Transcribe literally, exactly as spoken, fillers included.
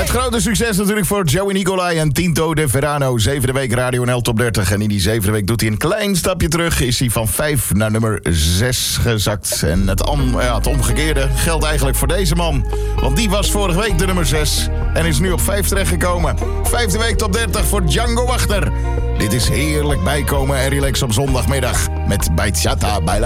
Het grote succes natuurlijk voor Joey Nicolai en Tinto de Verano. Zevende week Radio N L Top dertig. En in die zevende week doet hij een klein stapje terug. Is hij van vijf naar nummer zes gezakt. En het, om, ja, het omgekeerde geldt eigenlijk voor deze man. Want die was vorige week de nummer zes. En is nu op vijf terechtgekomen. Vijfde week Top dertig voor Django Wachter. Dit is heerlijk bijkomen en relax op zondagmiddag. Met Bachata Baila.